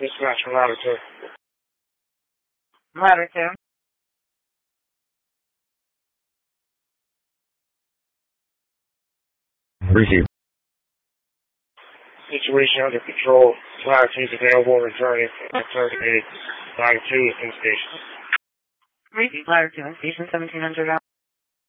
Dispatch from Ladder 2. Ladder 2. Receive. Situation under control. Ladder 2 is available. Returning. Ladder 2 in station. Receive Ladder 2 in station 1700 out.